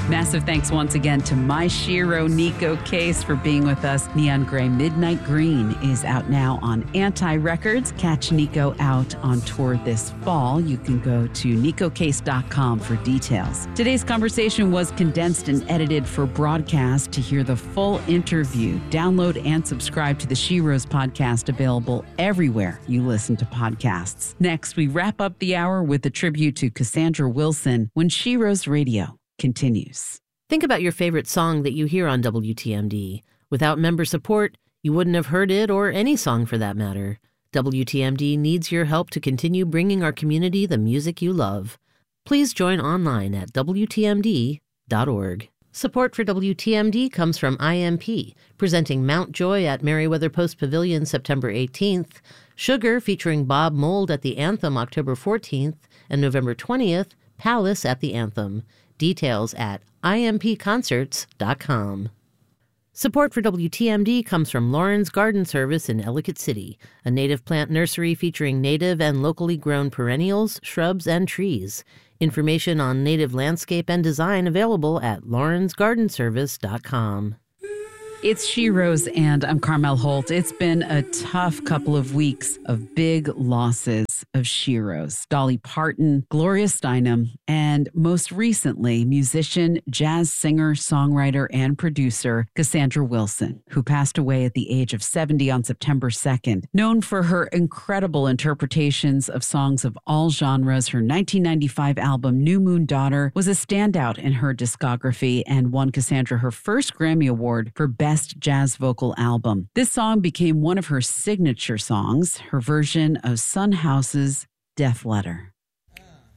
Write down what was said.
Massive thanks once again to my Shiro Nico Case for being with us. Neon Gray Midnight Green is out now on Anti Records. Catch Nico out on tour this fall. You can go to nicocase.com for details. Today's conversation was condensed and edited for broadcast. To hear the full interview, download and subscribe to the Shiro's podcast, available everywhere you listen to podcasts. Next, we wrap up the hour with a tribute to Cassandra Wilson when Shiro's Radio continues. Think about your favorite song that you hear on WTMD. Without member support, you wouldn't have heard it or any song for that matter. WTMD needs your help to continue bringing our community the music you love. Please join online at WTMD.org. Support for WTMD comes from IMP, presenting Mount Joy at Merriweather Post Pavilion September 18th, Sugar featuring Bob Mould at the Anthem October 14th, and November 20th, Palace at the Anthem. Details at impconcerts.com. Support for WTMD comes from Lauren's Garden Service in Ellicott City, a native plant nursery featuring native and locally grown perennials, shrubs, and trees. Information on native landscape and design available at laurensgardenservice.com. It's Shiro's, and I'm Carmel Holt. It's been a tough couple of weeks of big losses of Shiro's. Dolly Parton, Gloria Steinem, and most recently, musician, jazz singer, songwriter, and producer Cassandra Wilson, who passed away at the age of 70 on September 2nd. Known for her incredible interpretations of songs of all genres, her 1995 album New Moon Daughter was a standout in her discography and won Cassandra her first Grammy Award for Best Jazz Vocal Album. This song became one of her signature songs, her version of Son House's Death Letter.